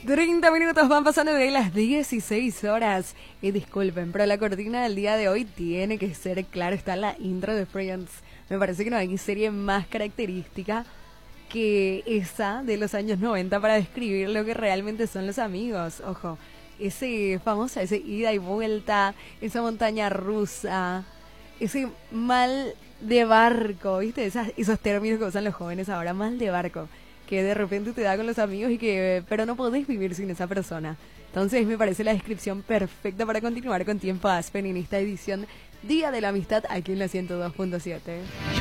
30 minutos van pasando de las 16 horas. Y disculpen, pero la cortina del día de hoy tiene que ser, claro, está la intro de Friends. Me parece que no hay serie más característica que esa de los años 90 para describir lo que realmente son los amigos. Ojo, ese ida y vuelta, esa montaña rusa, ese mal de barco, ¿viste? Esos términos que usan los jóvenes ahora, mal de barco, que de repente te da con los amigos pero no podés vivir sin esa persona. Entonces me parece la descripción perfecta para continuar con Tiempo Aspen en esta edición Día de la Amistad aquí en la 102.7.